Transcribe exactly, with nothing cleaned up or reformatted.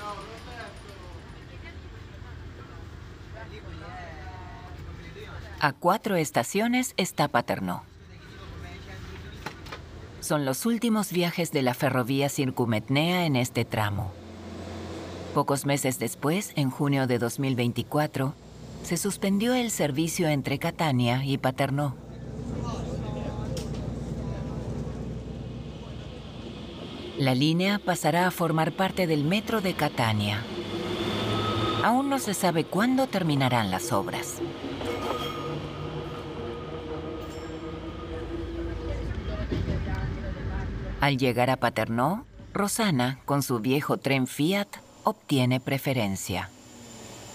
A cuatro estaciones está Paternò. Son los últimos viajes de la ferrovía Circumetnea en este tramo. Pocos meses después, en junio de dos mil veinticuatro, se suspendió el servicio entre Catania y Paternò. La línea pasará a formar parte del metro de Catania. Aún no se sabe cuándo terminarán las obras. Al llegar a Paternò, Rosanna, con su viejo tren Fiat, obtiene preferencia.